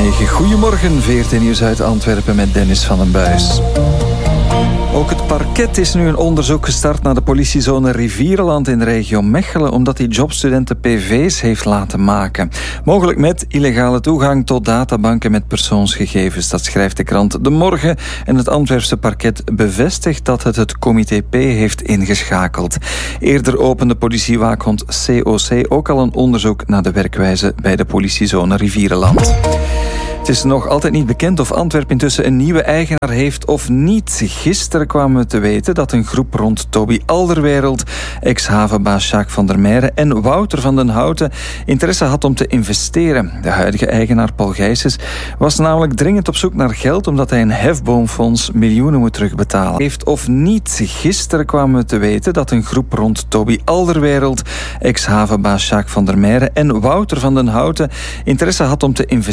9. Goedemorgen, VRT Nieuws uit Antwerpen met Dennis van den Buis. Ook het parket is nu een onderzoek gestart naar de politiezone Rivierenland in de regio Mechelen, omdat die jobstudenten PV's heeft laten maken. Mogelijk met illegale toegang tot databanken met persoonsgegevens. Dat schrijft de krant De Morgen. En het Antwerpse parket bevestigt dat het comité P heeft ingeschakeld. Eerder opende politiewaakhond COC ook al een onderzoek naar de werkwijze bij de politiezone Rivierenland. Het is nog altijd niet bekend of Antwerpen intussen een nieuwe eigenaar heeft of niet. Gisteren kwamen we te weten dat een groep rond Toby Alderweireld, ex-havenbaas Jacques van der Meijeren en Wouter van den Houten interesse had om te investeren. De huidige eigenaar Paul Gijsens was namelijk dringend op zoek naar geld omdat hij een hefboomfonds miljoenen moet terugbetalen. Heeft of niet. Gisteren kwamen we te weten dat een groep rond Toby Alderweireld, ex-havenbaas Jacques van der Meijeren en Wouter van den Houten interesse had om te investeren.